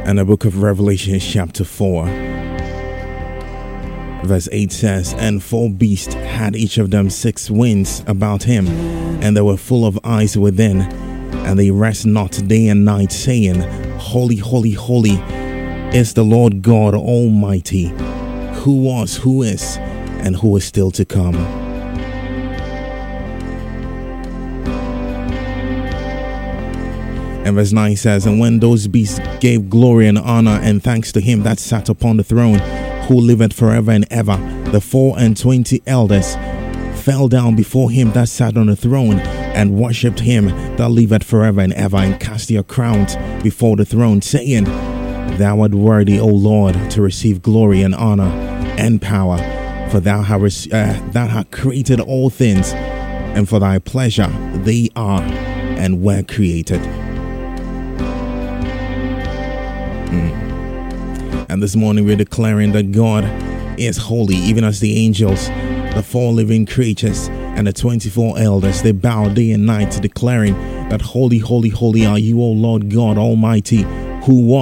And the book of Revelation chapter 4 verse 8 says, "And 4 beasts had each of them 6 wings about him, and they were full of eyes within, and they rest not day and night, saying, Holy, holy, holy is the Lord God Almighty, who was, who is, and who is still to come." And verse 9 says, "And when those beasts gave glory and honor and thanks to him that sat upon the throne, who liveth forever and ever, the 24 elders fell down before him that sat on the throne, and worshipped him that liveth forever and ever, and cast their crowns before the throne, saying, Thou art worthy, O Lord, to receive glory and honor and power, for thou hast created all things, and for thy pleasure they are and were created." And this morning we're declaring that God is holy, even as the angels, the 4 living creatures, and the 24 elders, they bow day and night, declaring that holy, holy, holy are you, O Lord God Almighty, who was,